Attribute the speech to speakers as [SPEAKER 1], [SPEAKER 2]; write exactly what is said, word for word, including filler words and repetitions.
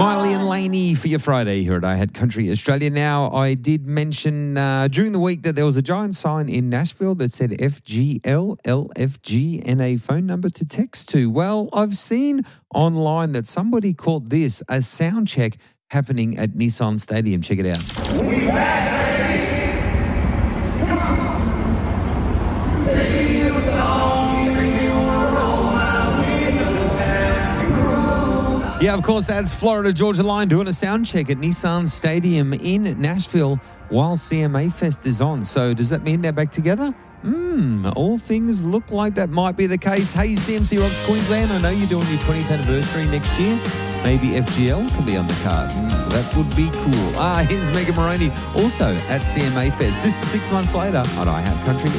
[SPEAKER 1] Miley and Laney for your Friday here at I Had Country Australia. Now, I did mention uh, during the week that there was a giant sign in Nashville that said F G L L F G and a phone number to text to. Well, I've seen online that somebody called this a sound check happening at Nissan Stadium. Check it out. Yeah, of course, that's Florida Georgia Line doing a sound check at Nissan Stadium in Nashville while C M A Fest is on. So does that mean they're back together? Hmm, all things look like that might be the case. Hey, C M C Rocks Queensland, I know you're doing your twentieth anniversary next year. Maybe F G L can be on the card. Mm, that would be cool. Ah, here's Megan Moroney, also at C M A Fest. This is six months later on I Have Country